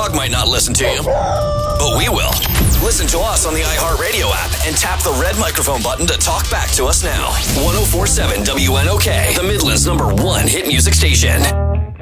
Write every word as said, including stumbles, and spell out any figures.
dog might not listen to you, but we will. Listen to us on the iHeartRadio app and tap the red microphone button to talk back to us now. ten forty-seven W N O K, the Midland's number one hit music station.